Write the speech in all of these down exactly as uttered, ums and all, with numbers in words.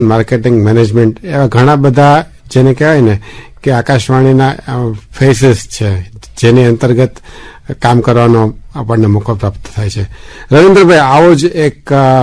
Marketing management, એવા ઘણા બધા જેને કહેવાય ને કે આકાશવાણીના ફેસીસ છે જેની અંતર્ગત કામ કરવાનો આપણને મોકો પ્રાપ્ત થાય છે. રવિન્દ્રભાઈ, આવો જ એક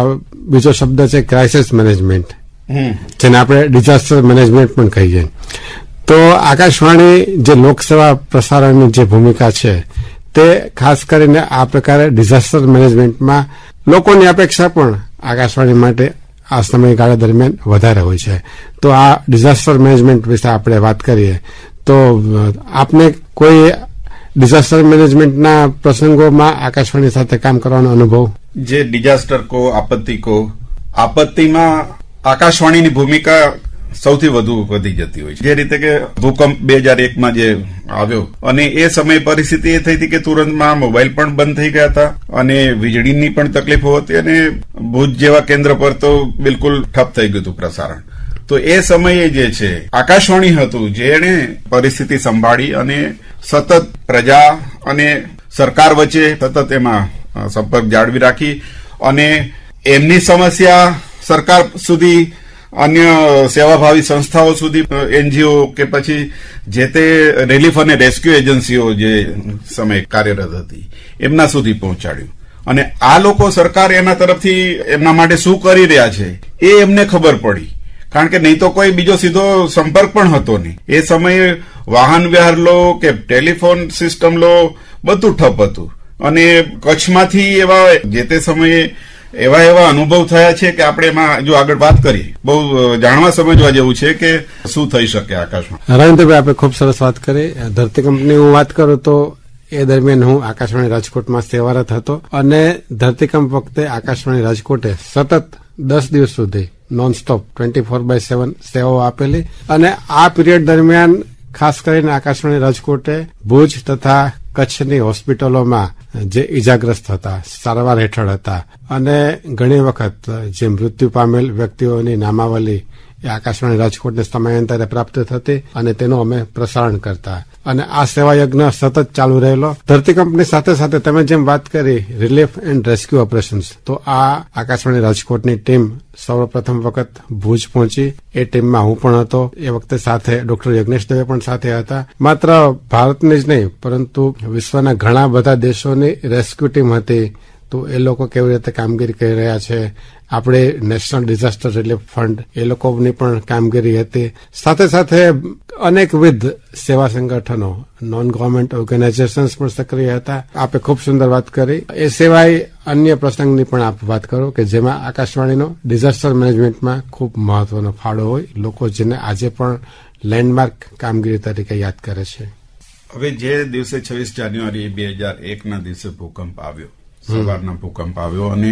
બીજો શબ્દ છે ક્રાઇસિસ મેનેજમેન્ટ, જેને આપણે ડિઝાસ્ટર મેનેજમેન્ટ પણ કહીએ. તો આકાશવાણી જે લોકસેવા પ્રસારણની જે ભૂમિકા છે તે ખાસ કરીને આ પ્રકારે ડિઝાસ્ટર મેનેજમેન્ટમાં લોકોની અપેક્ષા પણ આકાશવાણી માટે આ સમયગાળા દરમિયાન વધારે હોય છે. તો આ ડિઝાસ્ટર મેનેજમેન્ટ વિશે આપણે વાત કરીએ તો આપને કોઈ ડિઝાસ્ટર મેનેજમેન્ટના પ્રસંગોમાં આકાશવાણી સાથે કામ કરવાનો અનુભવ? જે ડિઝાસ્ટર કો આપત્તિ કો આપત્તિમાં આકાશવાણીની ભૂમિકા સૌથી વધુ વધી જતી હોય છે. જે રીતે કે ભૂકંપ બે હજાર એકમાં જે આવ્યો અને એ સમયે પરિસ્થિતિ એ થઈ હતી કે તુરંતમાં મોબાઈલ પણ બંધ થઈ ગયા હતા અને વીજળીની પણ તકલીફો હતી અને ભુજ જેવા કેન્દ્ર પર તો બિલકુલ ઠપ થઈ ગયું હતું પ્રસારણ. તો એ સમયે જે છે આકાશવાણી હતું જેણે પરિસ્થિતિ સંભાળી અને સતત પ્રજા અને સરકાર વચ્ચે સતત એમાં સંપર્ક જાળવી રાખી અને એમની સમસ્યા સરકાર સુધી, અન્ય સેવાભાવી સંસ્થાઓ સુધી, એનજીઓ કે પછી જે તે રિલીફ અને રેસ્ક્યુ એજન્સીઓ જે સમય કાર્યરત હતી એમના સુધી પહોંચાડ્યું. અને આ લોકો સરકાર એના તરફથી એમના માટે શું કરી રહ્યા છે એ એમને ખબર પડી, કારણ કે નહીં તો કોઈ બીજો સીધો સંપર્ક પણ હતો નહીં. એ સમયે વાહન વ્યવહાર લો કે ટેલિફોન સિસ્ટમ લો, બધું ઠપ હતું. અને કચ્છમાંથી એવા જે તે સમયે એવા એવા અનુભવ થયા છે કે આપણે એમાં જો આગળ વાત કરીએ બહુ જાણવા સમજવા જેવું છે કે શું થઈ શકે આકાશમાં. રવિન્દ્રભાઈ, આપણે ખૂબ સરસ વાત કરી. ધરતીકંપની હું વાત કરું તો એ દરમિયાન હું આકાશવાણી રાજકોટમાં સેવારત હતો અને ધરતીકંપ વખતે આકાશવાણી રાજકોટે સતત દસ દિવસ સુધી nonstop twenty four by seven સેવાઓ આપેલી. અને આ પીરિયડ દરમિયાન ખાસ કરીને આકાશવાણી રાજકોટે ભુજ તથા કચ્છની હોસ્પિટલોમાં જે ઇજાગ્રસ્ત હતા, સારવાર હેઠળ હતા અને ઘણી વખત જે મૃત્યુ પામેલ વ્યક્તિઓની નામાવલી એ આકાશવાણી રાજકોટને સમયાંતરે પ્રાપ્ત થતી અને તેનું અમે પ્રસારણ કરતા. અને આ સેવાયજ્ઞ સતત ચાલુ રહેલો. ધરતીકંપની સાથે સાથે તમે જેમ વાત કરી રિલીફ એન્ડ રેસ્ક્યુ ઓપરેશન્સ, તો આ આકાશવાણી રાજકોટની ટીમ સૌપ્રથમ વખત ભુજ પહોંચી. એ ટીમમાં હું પણ હતો. એ વખતે સાથે ડોક્ટર યજ્ઞેશ દવે પણ સાથે હતા. માત્ર ભારતની જ નહીં પરંતુ વિશ્વના ઘણા બધા દેશોની રેસ્ક્યુ ટીમ હતી. તો એ લોકો કેવી રીતે કામગીરી કરી રહ્યા છે, આપણે નેશનલ ડિઝાસ્ટર રિલીફ ફંડ એ લોકોની પણ કામગીરી હતી. સાથે સાથે અનેકવિધ સેવા સંગઠનો, નોન ગવર્મેન્ટ ઓર્ગેનાઇઝેશન્સ પણ સક્રિય હતા. આપે ખૂબ સુંદર વાત કરી. એ સિવાય અન્ય પ્રસંગની પણ આપ વાત કરો કે જેમાં આકાશવાણીનો ડિઝાસ્ટર મેનેજમેન્ટમાં ખૂબ મહત્વનો ફાળો હોય, લોકો જેને આજે પણ લેન્ડમાર્ક કામગીરી તરીકે યાદ કરે છે. હવે જે દિવસે છવ્વીસ જાન્યુઆરી બે હજાર એકના દિવસે ભૂકંપ આવ્યો, સવારના ભૂકંપ આવ્યો અને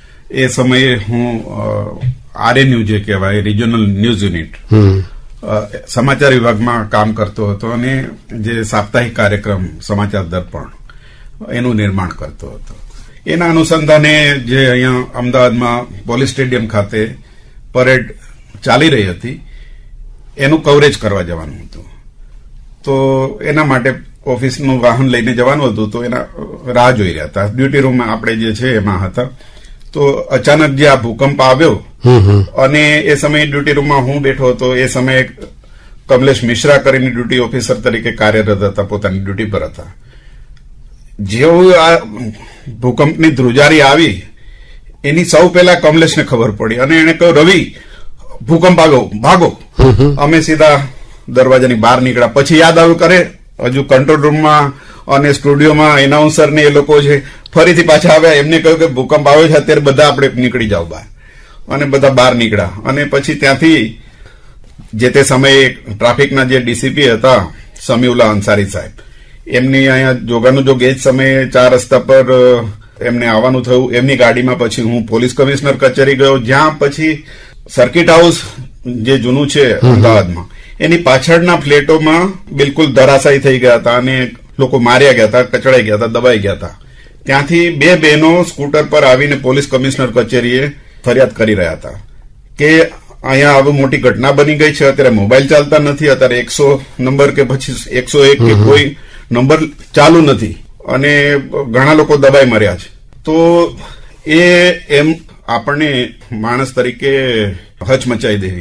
એ સમયે હું આરએનયુ જે કહેવાય રિજનલ ન્યૂઝ યુનિટ સમાચાર વિભાગમાં કામ કરતો હતો અને જે સાપ્તાહિક કાર્યક્રમ સમાચાર દર્પણ એનું નિર્માણ કરતો હતો. એના અનુસંધાને જે અહીંયા અમદાવાદમાં પોલીસ સ્ટેડિયમ ખાતે પરેડ ચાલી રહી હતી એનું કવરેજ કરવા જવાનું હતું. તો એના માટે ઓફિસનું વાહન લઈને જવાનું હતું. તો એના રાહ જોઈ રહ્યા હતા. ડ્યુટી રૂમમાં આપણે જે છે એમાં હતા. તો અચાનક જે આ ભૂકંપ આવ્યો અને એ સમયે ડ્યુટી રૂમમાં હું બેઠો હતો. એ સમયે કમલેશ મિશ્રા કરીને ડ્યુટી ઓફિસર તરીકે કાર્યરત હતા, પોતાની ડ્યુટી પર હતા. જેવું આ ભૂકંપની ધ્રુજારી આવી એની સૌ પહેલા કમલેશને ખબર પડી અને એને કહ્યું, રવિ ભૂકંપ આવ્યો, ભાગો. અમે સીધા દરવાજાની બહાર નીકળ્યા. પછી યાદ આવ્યું કરે હજુ કંટ્રોલ રૂમમાં અને સ્ટુડિયોમાં એનાઉન્સર ને એ લોકો છે ફરીથી પાછા આવ્યા. એમને કહ્યું કે ભૂકંપ આવ્યો છે, અત્યારે બધા આપણે નીકળી જાવ બહાર. અને બધા બહાર નીકળ્યા. અને પછી ત્યાંથી જે તે સમયે ટ્રાફિકના જે ડીસીપી હતા સમીઉલ્લા અંસારી સાહેબ, એમની અહીંયા જોગાનું જોગ એ જ સમયે ચાર રસ્તા પર એમને આવવાનું થયું. એમની ગાડીમાં પછી હું પોલીસ કમિશનર કચેરી ગયો, જ્યાં પછી સર્કિટ હાઉસ જે જૂનું છે અમદાવાદમાં એની પાછળના ફ્લેટોમાં બિલકુલ ધરાશાયી થઈ ગયા હતા અને લોકો માર્યા ગયા હતા, કચડાઈ ગયા હતા, દબાઈ ગયા હતા. ત્યાંથી બે બહેનો સ્કૂટર પર આવીને પોલીસ કમિશનર કચેરીએ ફરિયાદ કરી રહ્યા હતા કે અહીંયા આવી મોટી ઘટના બની ગઈ છે, અત્યારે મોબાઈલ ચાલતા નથી, અત્યારે એકસો નંબર કે પછી એકસો એક કે કોઈ નંબર ચાલુ નથી અને ઘણા લોકો દબાઈ મર્યા છે. તો એ એમ આપણને માણસ તરીકે હચમચાઈ દે